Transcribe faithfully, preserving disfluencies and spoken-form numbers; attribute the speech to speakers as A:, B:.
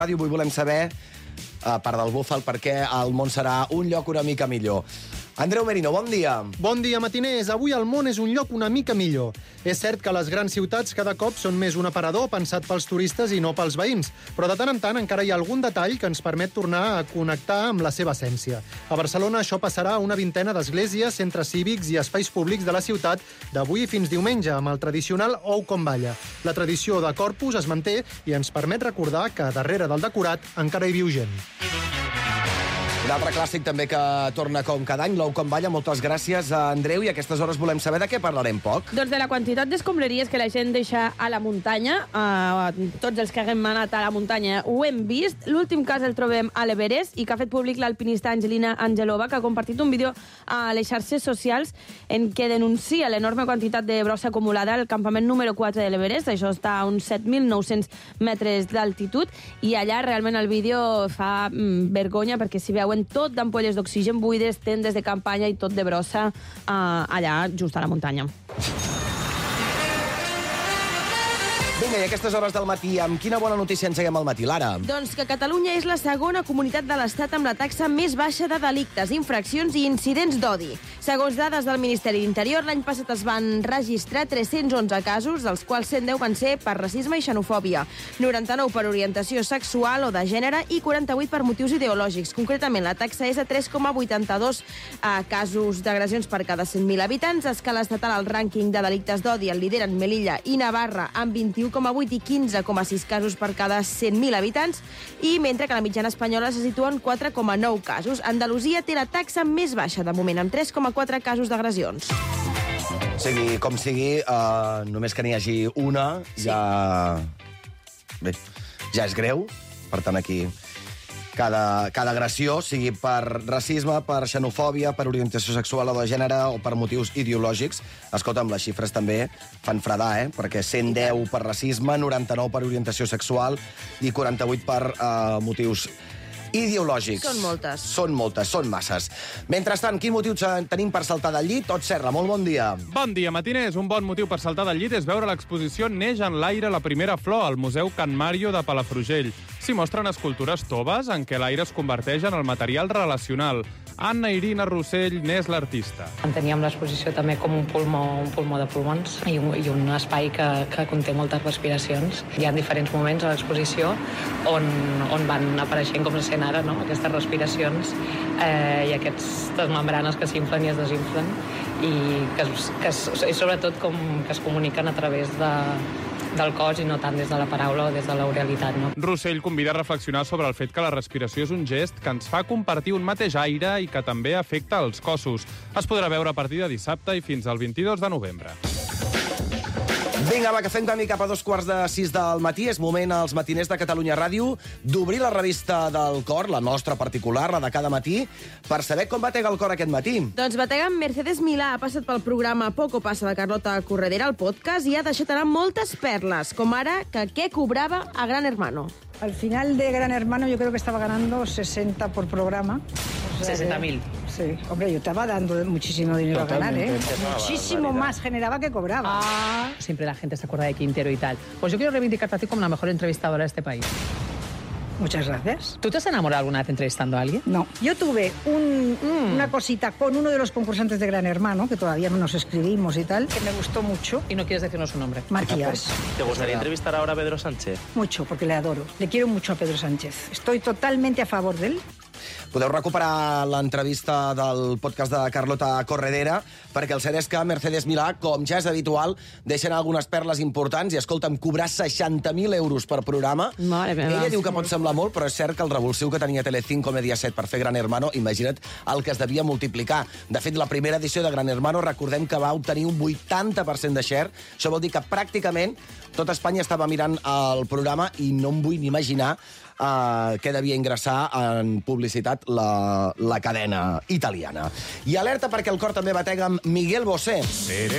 A: Ràdio, avui volem saber, a part del búfal, per què el món serà un lloc una mica millor. Andreu Merino, bon dia.
B: Bon dia, matiners. Avui el món és un lloc una mica millor. És cert que les grans ciutats cada cop són més un aparador pensat pels turistes i no pels veïns, però de tant en tant encara hi ha algun detall que ens permet tornar a connectar amb la seva essència. A Barcelona això passarà a una vintena d'esglésies, centres cívics i espais públics de la ciutat d'avui fins diumenge, amb el tradicional ou com balla. La tradició de Corpus es manté i ens permet recordar que darrere del decorat encara hi viu gent.
A: Un altre clàssic també que torna com cada any, l'ou com balla. Moltes gràcies a Andreu, i a aquestes hores volem saber de què parlarem poc.
C: Doncs de la quantitat d'escombraries que la gent deixa a la muntanya. Uh, tots els que haguem anat a la muntanya ho hem vist. L'últim cas el trobem a l'Everest i que ha fet públic l'alpinista Angelina Angelova, que ha compartit un vídeo a les xarxes socials en què denuncia l'enorme quantitat de brossa acumulada al campament número quatre de l'Everest. Això està a uns set mil nou-cents metres d'altitud, i allà realment el vídeo fa mm, vergonya, perquè s'hi veuen tot d'ampolles d'oxigen buides, tendes de campanya i tot de brossa eh, allà just a la muntanya.
A: Vinga, i a aquestes hores del matí, amb quina bona notícia engeguem al matí, Lara?
C: Doncs que Catalunya és la segona comunitat de l'Estat amb la taxa més baixa de delictes, infraccions i incidents d'odi. Segons dades del Ministeri d'Interior, l'any passat es van registrar tres-cents onze casos, dels quals cent deu van ser per racisme i xenofòbia, noranta-nou per orientació sexual o de gènere i quaranta-vuit per motius ideològics. Concretament, la taxa és de tres coma vuitanta-dos eh, casos d'agressions per cada cent mil habitants. A escala estatal, el rànquing de delictes d'odi el lideren Melilla i Navarra amb vint-i-u coma vuit i quinze coma sis casos per cada cent mil habitants, i mentre que la mitjana espanyola se situa en quatre coma nou casos. Andalusia té la taxa més baixa de moment, amb tres coma quatre casos d'agressions.
A: Sigui com sigui, uh, només que n'hi hagi una, sí. ja... Bé, ja és greu. Per tant, aquí cada, cada agressió, sigui per racisme, per xenofòbia, per orientació sexual o de gènere o per motius ideològics, escolta'm, les xifres també fan fredar, eh? Perquè cent deu per racisme, noranta-nou per orientació sexual i quaranta-vuit per uh, motius ideològics.
C: Són moltes.
A: Són moltes, són masses. Mentrestant, quin motiu tenim per saltar del llit? Tot Serra, molt bon dia.
D: Bon dia, matiners. Un bon motiu per saltar del llit és veure l'exposició Neix en l'aire la primera flor al Museu Can Mario de Palafrugell. S'hi mostren escultures toves en què l'aire es converteix en el material relacional. Anna Irina Rossell n'és l'artista.
E: Enteníem l'exposició també com un pulmó, un pulmó de pulmons i un, i un espai que, que conté moltes respiracions. Hi ha diferents moments a l'exposició on, on van apareixent, com se sent ara, no? Aquestes respiracions eh, i aquestes membranes que s'inflen i es desinflen, i que, que es, i sobretot com que es comuniquen a través de, del cos i no tant des de la paraula o des de l'oralitat, no?
D: Rossell convida a reflexionar sobre el fet que la respiració és un gest que ens fa compartir un mateix aire i que també afecta els cossos. Es podrà veure a partir de dissabte i fins al vint-i-dos de novembre.
A: Vinga, va, que fem camí cap a dos quarts de sis del matí. És moment als matiners de Catalunya Ràdio d'obrir la revista del cor, la nostra particular, la de cada matí, per saber com batega el cor aquest matí.
C: Doncs batega amb Mercedes Milà. Ha passat pel programa Poco Passa de Carlota Corredera, al podcast, i ha deixat anar moltes perles, com ara que què cobrava a Gran Hermano.
F: Al final de Gran Hermano yo creo que estaba ganando sesenta por programa. O sea,
E: sesenta mil.
F: Sí. Hombre, yo estaba dando muchísimo dinero
E: Totalmente.
F: a ganar, ¿eh? Muchísimo más generaba que cobraba.
E: Ah, siempre la gente se acuerda de Quintero y tal. Pues yo quiero reivindicarte a ti como la mejor entrevistadora de este país.
F: Muchas gracias.
E: ¿Tú te has enamorado alguna vez entrevistando a alguien?
F: No. Yo tuve un, mm. una cosita con uno de los concursantes de Gran Hermano, que todavía nos escribimos y tal, que me gustó mucho.
E: Y no quieres decirnos su nombre.
F: Matías.
G: ¿Te gustaría entrevistar ahora a Pedro Sánchez?
F: Mucho, porque le adoro. Le quiero mucho a Pedro Sánchez. Estoy totalmente a favor de él.
A: Podeu recuperar l'entrevista del podcast de Carlota Corredera, perquè el cert és que Mercedes Milà, com ja és habitual, deixen algunes perles importants i, escolta'm, cobrar seixanta mil euros per programa.
C: Mare meva.
A: Ella diu que pot semblar molt, però és cert que el revulsiu que tenia Telecinco Mediaset per fer Gran Hermano, imagina't el que es devia multiplicar. De fet, la primera edició de Gran Hermano, recordem que va obtenir un vuitanta per cent de share. Això vol dir que pràcticament tot Espanya estava mirant el programa i no em vull ni imaginar Uh, que devia ingressar en publicitat la, la cadena italiana. I alerta perquè el cor també batega amb Miguel Bosé.